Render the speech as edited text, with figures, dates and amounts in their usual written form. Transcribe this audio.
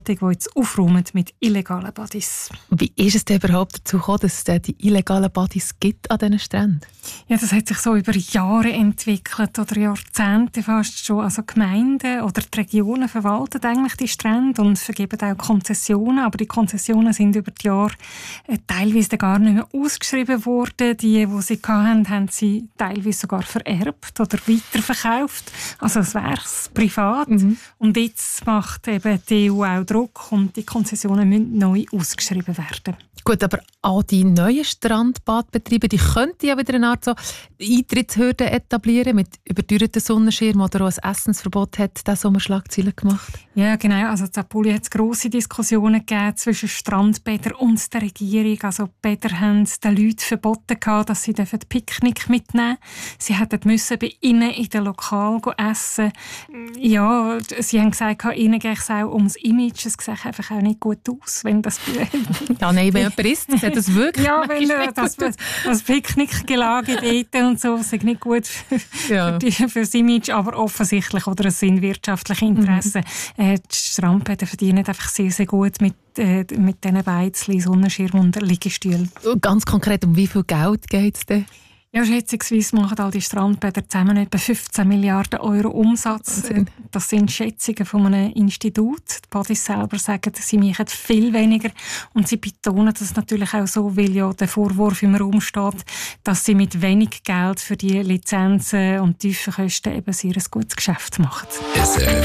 die jetzt aufräumen mit illegalen Badis. Wie ist es denn überhaupt dazu gekommen, dass es die illegalen Badis gibt an diesen Stränden? Ja, das hat sich so über Jahre entwickelt oder Jahrzehnte fast schon. Also Gemeinden oder die Regionen verwalten eigentlich die Strände und vergeben auch Konzessionen. Aber die Konzessionen sind über die Jahre teilweise gar nicht mehr ausgeschrieben worden. Die sie hatten, haben sie teilweise sogar vererbt oder weiterverkauft. Also es wäre privat. Und jetzt macht eben die EU auch Druck und die Konzessionen müssen neu ausgeschrieben werden. Gut, aber all die neuen Strandbadbetriebe, die könnten ja wieder eine Art so Eintrittshürden etablieren mit überteuerten Sonnenschirmen oder auch ein Essensverbot hat das Sommer Schlagzeilen gemacht. Ja, genau. Also in Apulien hat es grosse Diskussionen gegeben zwischen Strandbädern und der Regierung. Also die Bäder haben den Leuten verboten, dass sie Picknick mitnehmen dürfen. Sie mussten bei ihnen in den Lokal essen. Ja, sie haben gesagt, ihnen gehe es auch ums Image. Es sieht einfach auch nicht gut aus, wenn das... Ja, nein, wenn jemand isst, sieht das wirklich ja, wenn das Picknickgelage dort und so, ist nicht gut für das Image, aber offensichtlich, oder es sind wirtschaftliche Interessen. Die Strandbäder verdienen einfach sehr, sehr gut mit diesen Beizchen, Sonnenschirm und Liegestühlen. Ganz konkret, um wie viel Geld geht es denn? Ja, schätzungsweise machen all die Strandbäder zusammen etwa 15 Milliarden Euro Umsatz. Das sind Schätzungen von einem Institut. Die Badis selber sagen, sie machen viel weniger. Und sie betonen das natürlich auch so, weil ja der Vorwurf im Raum steht, dass sie mit wenig Geld für die Lizenzen und tiefen Kosten eben sehr ein gutes Geschäft machen.